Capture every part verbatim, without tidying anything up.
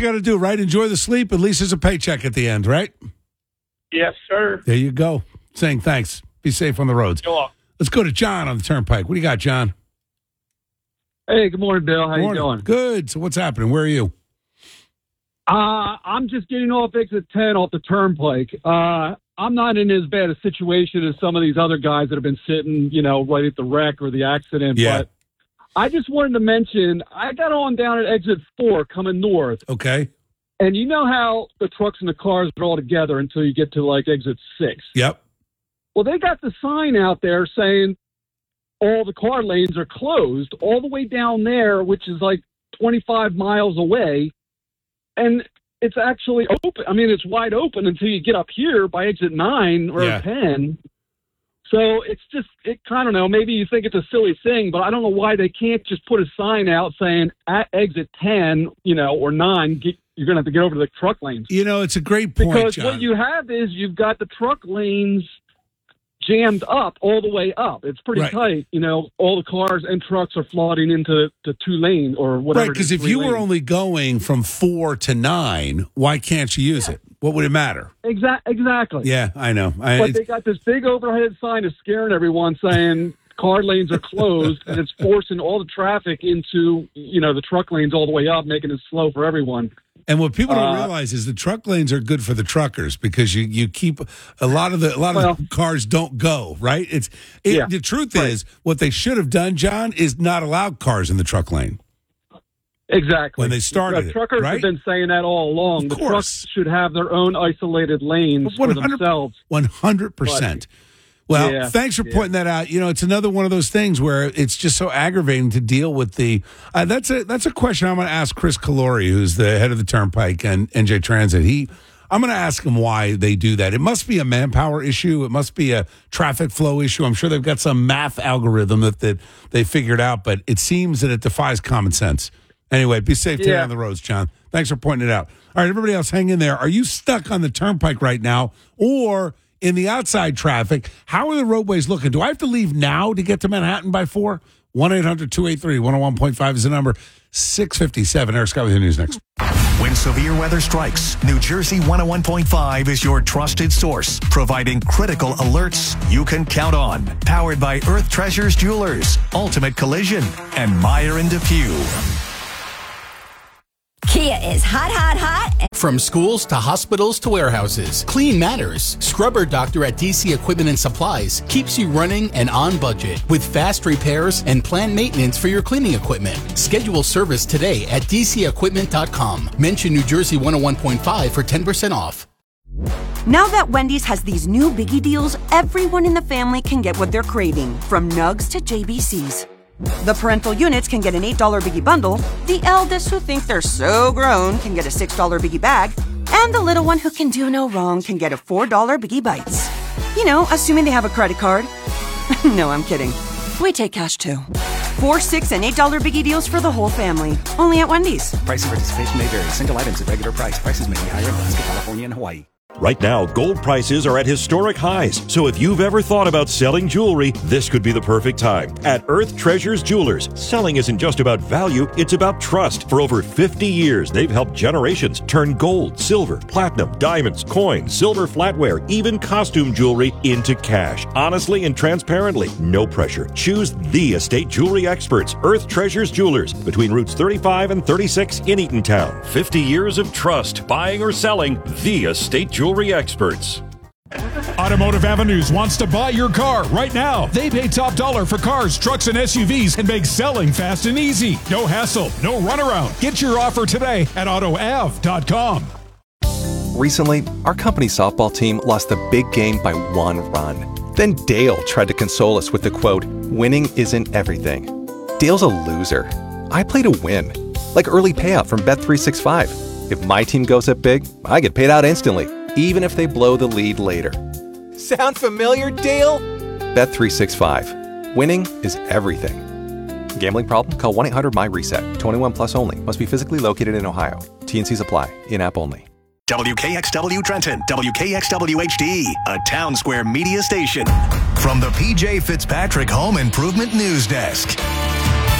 you got to do, right? Enjoy the sleep. At least there's a paycheck at the end, right? Yes, sir. There you go. Saying thanks. Be safe on the roads. Go on. Let's go to John on the Turnpike. What do you got, John? Hey, good morning, Bill. How Morning. you doing? Good. So what's happening? Where are you? Uh, I'm just getting off exit ten off the Turnpike. Uh, I'm not in as bad a situation as some of these other guys that have been sitting, you know, right at the wreck or the accident. Yeah. But I just wanted to mention, I got on down at exit four coming north. Okay. And you know how the trucks and the cars are all together until you get to, like, exit six? Yep. Well, they got the sign out there saying all the car lanes are closed all the way down there, which is like twenty-five miles away. And it's actually open. I mean, it's wide open until you get up here by exit nine or Yeah. ten. So it's just, it, I don't know, maybe you think it's a silly thing, but I don't know why they can't just put a sign out saying at exit ten, you know, or nine, get, you're going to have to get over to the truck lanes. You know, it's a great point, Because John. what you have is you've got the truck lanes jammed up all the way up. It's pretty Right. tight. You know, all the cars and trucks are flooding into the two lane or whatever. Right, because it if is, you three were lanes. only going from four to nine, why can't you use it? What would it matter? Exa- exactly. Yeah, I know. I, But it's- they got this big overhead sign that's scaring everyone saying car lanes are closed, and it's forcing all the traffic into, you know, the truck lanes all the way up, making it slow for everyone. And what people don't Uh, realize is the truck lanes are good for the truckers because you, you keep a lot of the a lot of Well- the cars don't go right. It's it, Yeah, the truth right. is what they should have done, John, is not allow cars in the truck lane. Exactly. When they started the it, truckers right? have been saying that all along. Of The course. trucks should have their own isolated lanes for themselves. One hundred percent. Well, Yeah, thanks for yeah. pointing that out. You know, it's another one of those things where it's just so aggravating to deal with the. Uh, that's a that's a question I'm going to ask Chris Calori, who's the head of the Turnpike and N J Transit. He, I'm going to ask him why they do that. It must be a manpower issue. It must be a traffic flow issue. I'm sure they've got some math algorithm that, that they figured out, but it seems that it defies common sense. Anyway, be safe today Yeah. on the roads, John. Thanks for pointing it out. All right, everybody else, hang in there. Are you stuck on the Turnpike right now or in the outside traffic? How are the roadways looking? Do I have to leave now to get to Manhattan by four? one eight hundred two eight three one oh one point five is the number. six fifty-seven. Eric Scott with your news next. When severe weather strikes, New Jersey one oh one point five is your trusted source, providing critical alerts you can count on. Powered by Earth Treasures Jewelers, Ultimate Collision, and Meyer and DePew. Kia is hot, hot, hot. From schools to hospitals to warehouses, Clean Matters. Scrubber Doctor at D C Equipment and Supplies keeps you running and on budget with fast repairs and planned maintenance for your cleaning equipment. Schedule service today at d c equipment dot com. Mention New Jersey one oh one point five for ten percent off. Now that Wendy's has these new biggie deals, everyone in the family can get what they're craving, from nugs to J B Cs. The parental units can get an eight dollar biggie bundle, the eldest who think they're so grown can get a six dollar biggie bag, and the little one who can do no wrong can get a four dollar biggie bites. You know, assuming they have a credit card. No, I'm kidding. We take cash too. Four, six, and eight dollar biggie deals for the whole family. Only at Wendy's. Price and participation may vary. Single items at regular price. Prices may be higher in Alaska, California, and Hawaii. Right now, gold prices are at historic highs, so if you've ever thought about selling jewelry, this could be the perfect time. At Earth Treasures Jewelers, selling isn't just about value, it's about trust. For over fifty years, they've helped generations turn gold, silver, platinum, diamonds, coins, silver flatware, even costume jewelry into cash. Honestly and transparently, no pressure. Choose the estate jewelry experts, Earth Treasures Jewelers, between routes thirty-five and thirty-six in Eatontown. fifty years of trust, buying or selling, the estate jewelry experts. Automotive Avenues wants to buy your car right now. They pay top dollar for cars, trucks, and S U Vs and make selling fast and easy. No hassle, no runaround. Get your offer today at auto av dot com. Recently, our company softball team lost the big game by one run. Then Dale tried to console us with the quote, "Winning isn't everything." Dale's a loser. I play to win. Like early payout from Bet three sixty-five. If my team goes up big, I get paid out instantly, even if they blow the lead later. Sound familiar, Dale? Bet three sixty-five. Winning is everything. Gambling problem? Call one eight hundred my reset. twenty-one plus only. Must be physically located in Ohio. T N Cs apply. In-app only. W K X W Trenton, W K X W H D, a Town Square media station. From the P J Fitzpatrick Home Improvement News Desk.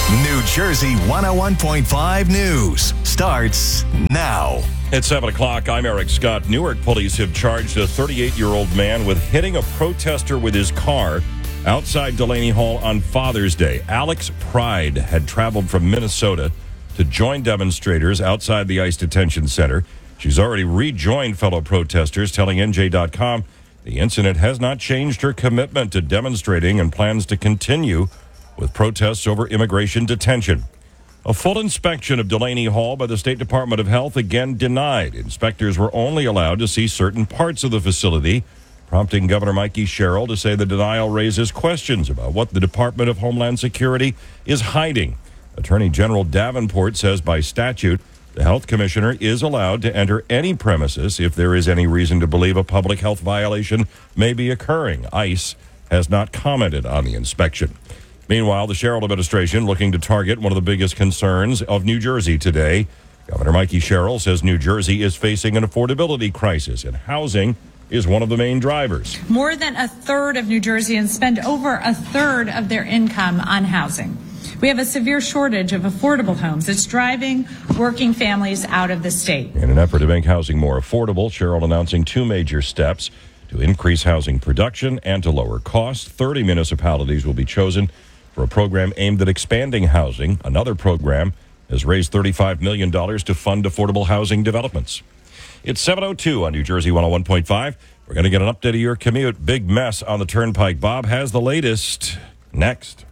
New Jersey one oh one point five News starts now. At seven o'clock, I'm Eric Scott. Newark police have charged a thirty-eight-year-old man with hitting a protester with his car outside Delaney Hall on Father's Day. Alex Pride had traveled from Minnesota to join demonstrators outside the ICE detention center. She's already rejoined fellow protesters, telling N J dot com the incident has not changed her commitment to demonstrating and plans to continue with protests over immigration detention. A full inspection of Delaney Hall by the State Department of Health again denied. Inspectors were only allowed to see certain parts of the facility, prompting Governor Mikey Sherrill to say the denial raises questions about what the Department of Homeland Security is hiding. Attorney General Davenport says by statute, the health commissioner is allowed to enter any premises if there is any reason to believe a public health violation may be occurring. ICE has not commented on the inspection. Meanwhile, the Sherrill administration looking to target one of the biggest concerns of New Jersey today. Governor Mikey Sherrill says New Jersey is facing an affordability crisis, and housing is one of the main drivers. More than a third of New Jerseyans spend over a third of their income on housing. We have a severe shortage of affordable homes. It's driving working families out of the state. In an effort to make housing more affordable, Sherrill announcing two major steps to increase housing production and to lower costs. thirty municipalities will be chosen for a program aimed at expanding housing. Another program has raised thirty-five million dollars to fund affordable housing developments. It's seven oh two on New Jersey one oh one point five. We're going to get an update of your commute. Big mess on the Turnpike. Bob has the latest next.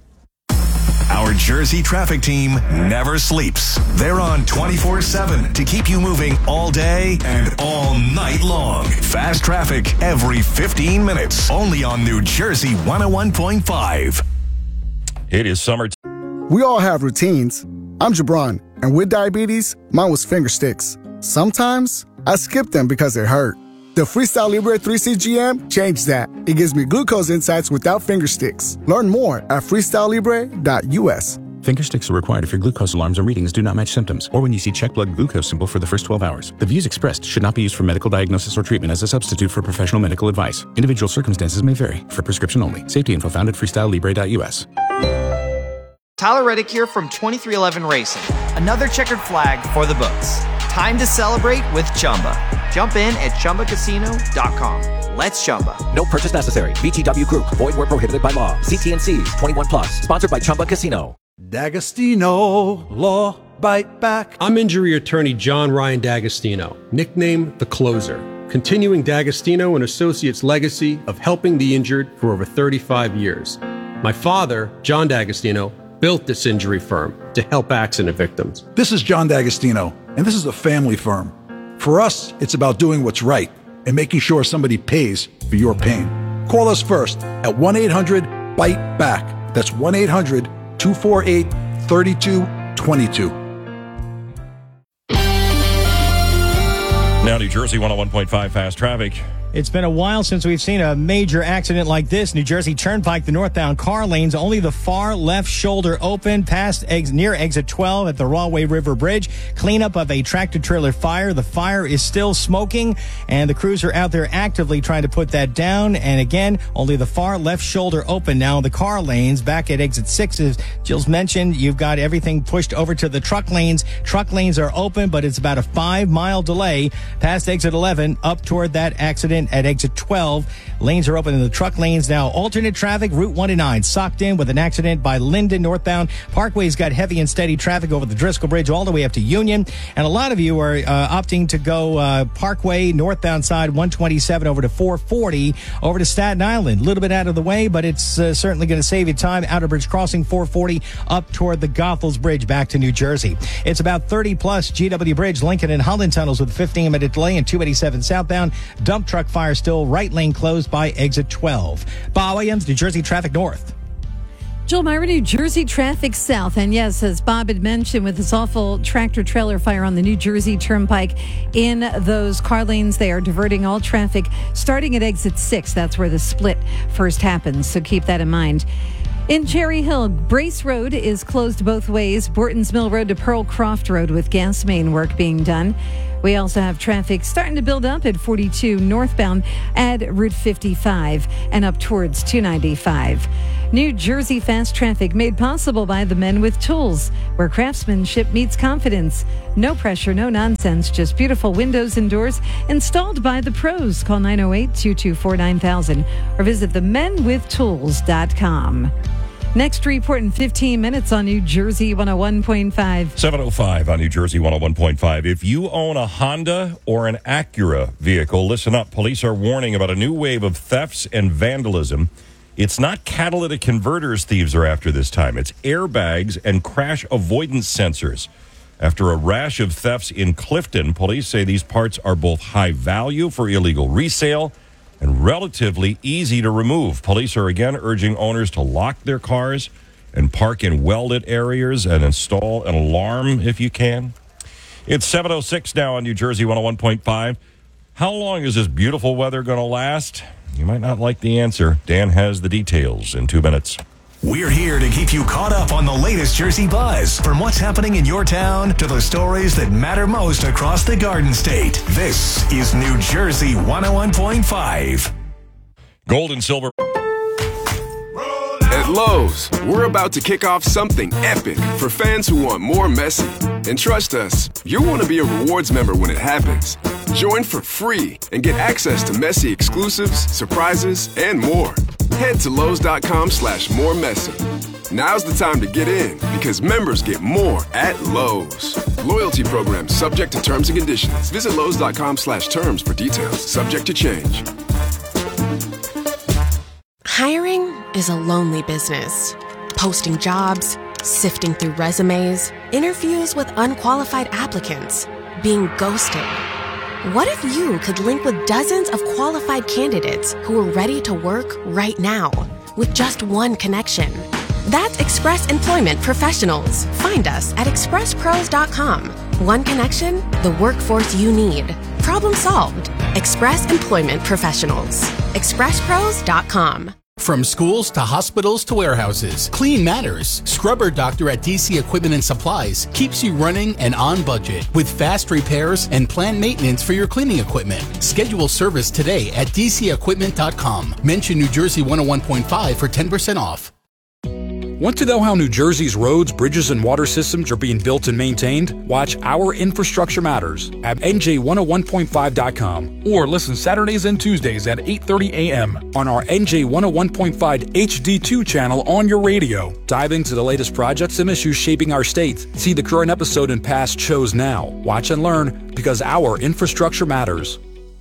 Our Jersey traffic team never sleeps. They're on twenty-four seven to keep you moving all day and all night long. Fast traffic every fifteen minutes. Only on New Jersey one oh one point five. It is summer. T- we all have routines. I'm Jabron, and with diabetes, mine was finger sticks. Sometimes I skip them because it hurt. The Freestyle Libre three C G M changed that. It gives me glucose insights without finger sticks. Learn more at freestyle libre dot u s. Finger sticks are required if your glucose alarms or readings do not match symptoms, or when you see check blood glucose symbol for the first twelve hours. The views expressed should not be used for medical diagnosis or treatment as a substitute for professional medical advice. Individual circumstances may vary. For prescription only. Safety info found at freestyle libre dot u s. Tyler Reddick here from twenty-three eleven Racing. Another checkered flag for the books. Time to celebrate with Chumba. Jump in at chumba casino dot com. Let's Chumba. No purchase necessary. V G W Group. Void where prohibited by law. C T N Cs. twenty-one plus. Sponsored by Chumba Casino. D'Agostino Law Bite Back. I'm injury attorney John Ryan D'Agostino, nicknamed The Closer, continuing D'Agostino and Associates' legacy of helping the injured for over thirty-five years. My father, John D'Agostino, built this injury firm to help accident victims. This is John D'Agostino, and this is a family firm. For us, it's about doing what's right and making sure somebody pays for your pain. Call us first at one eight hundred bite back. That's one eight hundred two four eight three two two two. Now New Jersey one oh one point five Fast Traffic. It's been a while since we've seen a major accident like this. New Jersey Turnpike, the northbound car lanes, only the far left shoulder open past ex- near exit twelve at the Rahway River Bridge. Cleanup of a tractor-trailer fire. The fire is still smoking, and the crews are out there actively trying to put that down. And again, only the far left shoulder open now in the car lanes. Back at exit six, as Jill's mentioned, you've got everything pushed over to the truck lanes. Truck lanes are open, but it's about a five-mile delay past exit eleven up toward that accident at exit twelve. Lanes are open in the truck lanes now. Alternate traffic, Route one oh nine, socked in with an accident by Linden northbound. Parkway's got heavy and steady traffic over the Driscoll Bridge all the way up to Union. And a lot of you are uh, opting to go uh, Parkway northbound side one twenty-seven over to four forty over to Staten Island. A little bit out of the way, but it's uh, certainly going to save you time. Outer Bridge Crossing four forty up toward the Goethals Bridge back to New Jersey. It's about thirty plus G W Bridge, Lincoln and Holland tunnels with fifteen minute delay and two eighty-seven southbound. Dump truck fire still, right lane closed by exit twelve. Bob Williams, New Jersey Traffic North. Joel Myra, New Jersey Traffic South. And yes, as Bob had mentioned, with this awful tractor-trailer fire on the New Jersey Turnpike, in those car lanes, they are diverting all traffic starting at exit six. That's where the split first happens, so keep that in mind. In Cherry Hill, Brace Road is closed both ways. Borton's Mill Road to Pearl Croft Road with gas main work being done. We also have traffic starting to build up at forty-two northbound at Route fifty-five and up towards two ninety-five. New Jersey fast traffic made possible by the Men with Tools, where craftsmanship meets confidence. No pressure, no nonsense, just beautiful windows and doors installed by the pros. Call nine oh eight, two two four, nine thousand or visit the men with tools dot com. Next report in fifteen minutes on New Jersey one oh one point five. seven oh five on New Jersey one oh one point five. If you own a Honda or an Acura vehicle, listen up. Police are warning about a new wave of thefts and vandalism. It's not catalytic converters thieves are after this time. It's airbags and crash avoidance sensors. After a rash of thefts in Clifton, police say these parts are both high value for illegal resale and relatively easy to remove. Police are again urging owners to lock their cars and park in well-lit areas and install an alarm if you can. It's seven oh six now on New Jersey one oh one point five. How long is this beautiful weather going to last? You might not like the answer. Dan has the details in two minutes. We're here to keep you caught up on the latest Jersey buzz. From what's happening in your town to the stories that matter most across the Garden State. This is New Jersey one oh one point five. Gold and silver. At Lowe's, we're about to kick off something epic for fans who want more Messi. And trust us, you'll want to be a rewards member when it happens. Join for free and get access to Messi exclusives, surprises, and more. Head to Lowe's.com slash more Messi. Now's the time to get in because members get more at Lowe's. Loyalty program subject to terms and conditions. Visit Lowe's.com slash terms for details. Subject to change. Hiring is a lonely business. Posting jobs, sifting through resumes, interviews with unqualified applicants, being ghosted. What if you could link with dozens of qualified candidates who are ready to work right now with just one connection? That's Express Employment Professionals. Find us at express pros dot com. One connection, the workforce you need. Problem solved. Express Employment Professionals. express pros dot com. From schools to hospitals to warehouses, Clean Matters. Scrubber Doctor at D C Equipment and Supplies keeps you running and on budget with fast repairs and planned maintenance for your cleaning equipment. Schedule service today at d c equipment dot com. Mention New Jersey one oh one point five for ten percent off. Want to know how New Jersey's roads, bridges, and water systems are being built and maintained? Watch Our Infrastructure Matters at N J one oh one point five dot com or listen Saturdays and Tuesdays at eight thirty a.m. on our N J one oh one point five H D two channel on your radio. Dive into the latest projects and issues shaping our state. See the current episode and past shows now. Watch and learn because our infrastructure matters.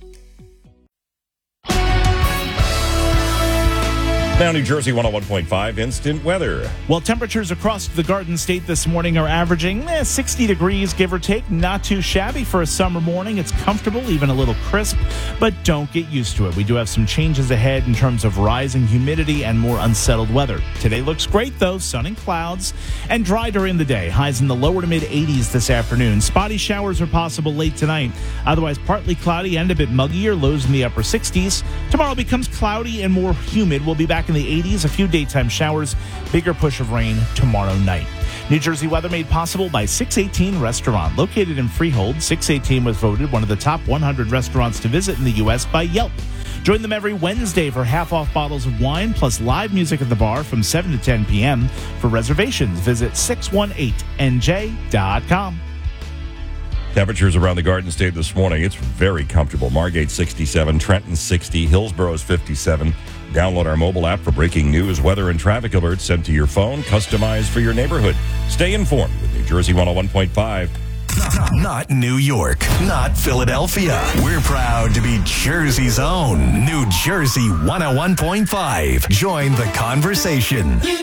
Now, New Jersey one oh one point five instant weather. Well, temperatures across the Garden State this morning are averaging eh, sixty degrees, give or take. Not too shabby for a summer morning. It's comfortable, even a little crisp, but don't get used to it. We do have some changes ahead in terms of rising humidity and more unsettled weather. Today looks great, though. Sun and clouds and dry during the day. Highs in the lower to mid eighties this afternoon. Spotty showers are possible late tonight. Otherwise, partly cloudy and a bit muggier. Lows in the upper sixties. Tomorrow becomes cloudy and more humid. We'll be back in the eighties, a few daytime showers, bigger push of rain tomorrow night. New Jersey weather made possible by six eighteen Restaurant. Located in Freehold, six eighteen was voted one of the top one hundred restaurants to visit in the U S by Yelp. Join them every Wednesday for half-off bottles of wine plus live music at the bar from seven to ten p.m. For reservations, visit six one eight N J dot com. Temperatures around the Garden State this morning, it's very comfortable. Margate sixty-seven, Trenton sixty, Hillsboro's fifty-seven. Download our mobile app for breaking news, weather, and traffic alerts sent to your phone, customized for your neighborhood. Stay informed with New Jersey one oh one point five. Not New York, not Philadelphia. We're proud to be Jersey's own New Jersey one oh one point five. Join the conversation.